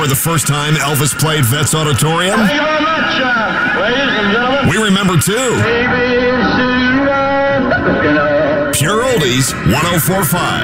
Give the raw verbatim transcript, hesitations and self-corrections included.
remember the first time Elvis played Vets Auditorium? Thank you very much, uh, ladies and gentlemen. We remember too. Pure Oldies, one oh four point five.